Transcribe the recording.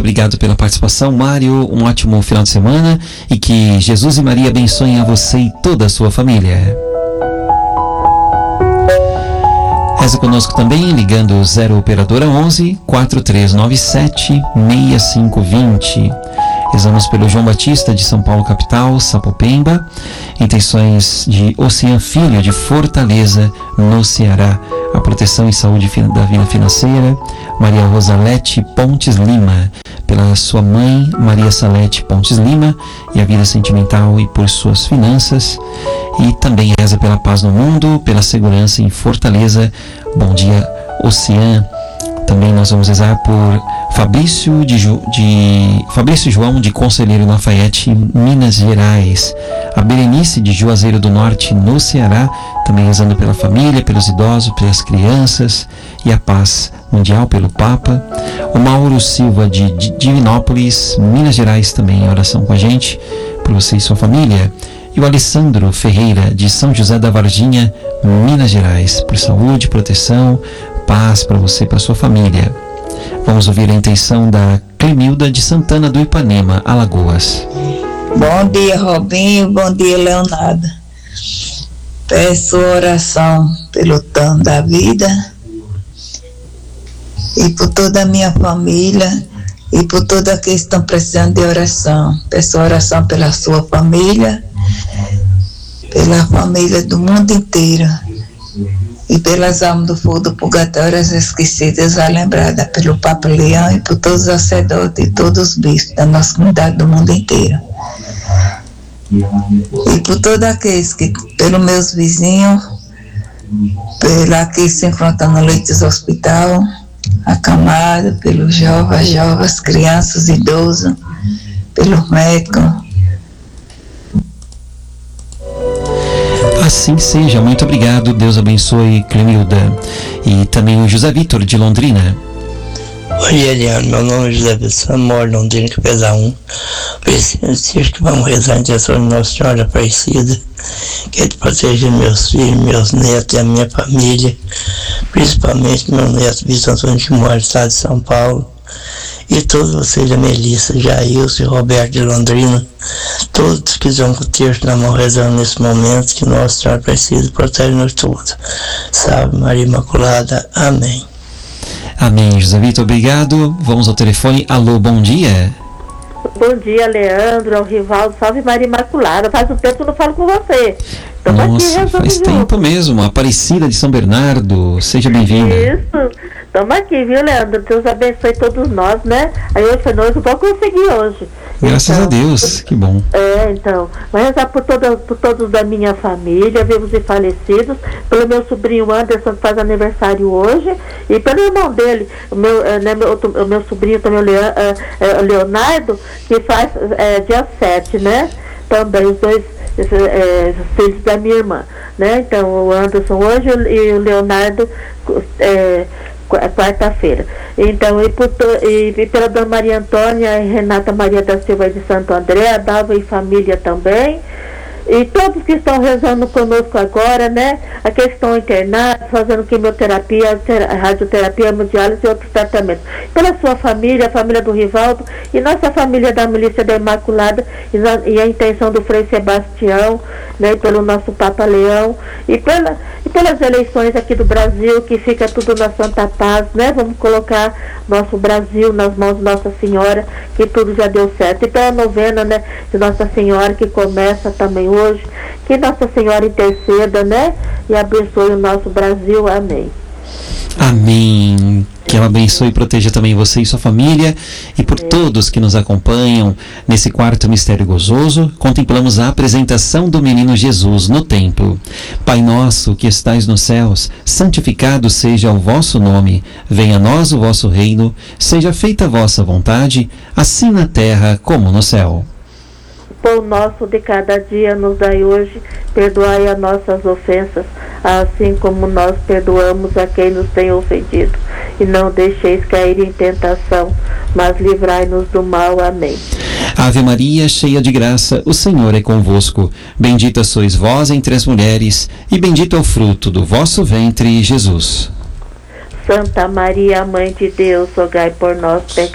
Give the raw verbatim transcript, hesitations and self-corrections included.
obrigado pela participação, Mário. Um ótimo final de semana e que Jesus e Maria abençoem a você e toda a sua família. Reza conosco também, ligando zero operadora onze, quatro três nove sete, seis cinco dois zero. Rezamos pelo João Batista de São Paulo, capital, Sapopemba. Intenções de Ocean Filho de Fortaleza, no Ceará. A proteção e saúde da vida financeira. Maria Rosalete Pontes Lima, pela sua mãe, Maria Salete Pontes Lima, e a vida sentimental e por suas finanças. E também reza pela paz no mundo, pela segurança em Fortaleza. Bom dia, Ocean. Também nós vamos rezar por Fabrício, de, de, Fabrício João de Conselheiro Lafayette, Minas Gerais. A Berenice de Juazeiro do Norte, no Ceará, também rezando pela família, pelos idosos, pelas crianças e a paz mundial pelo Papa. O Mauro Silva de Divinópolis, Minas Gerais, também em oração com a gente, por você e sua família. E o Alessandro Ferreira de São José da Varginha, Minas Gerais, por saúde, proteção, paz para você e para sua família. Vamos ouvir a intenção da Clemilda de Santana do Ipanema, Alagoas. Bom dia, Robinho. Bom dia, Leonardo. Peço oração pelo tão da vida e por toda a minha família e por todos aqueles que estão precisando de oração. Peço oração pela sua família, pela família do mundo inteiro e pelas almas do fogo do purgatório, as esquecidas, a lembrada pelo Papa Leão e por todos os sacerdotes e todos os bispos da nossa comunidade do mundo inteiro. E por todos aqueles que, pelos meus vizinhos, pela que se encontram no leito do hospital, acamados, pelos jovens, jovens, crianças, idosos, pelos médicos. Assim seja, muito obrigado, Deus abençoe, Clemilda. E também o José Vitor de Londrina. Oi, Eliane, meu nome é José Vitor, moro em Londrina, Capesa um. Preciso que vamos rezar em direção de Nossa Senhora Aparecida, que Ele proteja meus filhos, meus netos e a minha família, principalmente meu neto Vitor Antônio de Moura, estado de São Paulo, e todos vocês, a Melissa, Jailson e Roberto de Londrina, todos que estão com o terço na mão rezando nesse momento, que Nossa Senhora Aparecida protege-nos todos. Salve Maria Imaculada. Amém. Amém, José Vitor, obrigado. Vamos ao telefone. Alô, bom dia. Bom dia, Leandro, ao Rivaldo. Salve Maria Imaculada. Faz um tempo que eu não falo com você. Estamos aqui rezando faz junto. tempo mesmo. Aparecida de São Bernardo, seja bem-vinda. Isso, estamos aqui, viu, Leandro? Deus abençoe todos nós, né? Aí hoje foi noite, eu vou conseguir hoje. Graças então, a Deus, que bom. É, então, vou rezar por, toda, por todos da minha família, vivos e falecidos, pelo meu sobrinho Anderson, que faz aniversário hoje, e pelo irmão dele, o meu, né, meu, o meu sobrinho também, o Leon, é, Leonardo, que faz é, dia sete, né? Também os dois é, filhos da minha irmã, né? Então, o Anderson hoje e o Leonardo é, quarta-feira. Então, e, por to, e, e pela Dona Maria Antônia e Renata Maria da Silva de Santo André, a Dalva e família também, e todos que estão rezando conosco agora, né? Aqueles que estão internados, fazendo quimioterapia, radioterapia, hemodiálise e outros tratamentos. Pela sua família, a família do Rivaldo e nossa família da Milícia da Imaculada e, na, e a intenção do Frei Sebastião, né? E pelo nosso Papa Leão e, pela, e pelas eleições aqui do Brasil, que fica tudo na Santa Paz, né? Vamos colocar nosso Brasil nas mãos de Nossa Senhora, que tudo já deu certo. E pela novena, né? De Nossa Senhora, que começa também hoje, que Nossa Senhora interceda, né? E abençoe o nosso Brasil. Amém. Amém. Que ela abençoe e proteja também você e sua família. E por é. todos que nos acompanham nesse quarto mistério gozoso, contemplamos a apresentação do menino Jesus no templo. Pai nosso que estais nos céus, santificado seja o vosso nome. Venha a nós o vosso reino. Seja feita a vossa vontade, assim na terra como no céu. Pão nosso de cada dia nos dai hoje, perdoai as nossas ofensas, assim como nós perdoamos a quem nos tem ofendido. E não deixeis cair em tentação, mas livrai-nos do mal. Amém. Ave Maria, cheia de graça, o Senhor é convosco. Bendita sois vós entre as mulheres, e bendito é o fruto do vosso ventre, Jesus. Santa Maria, Mãe de Deus, rogai por nós, pecadores,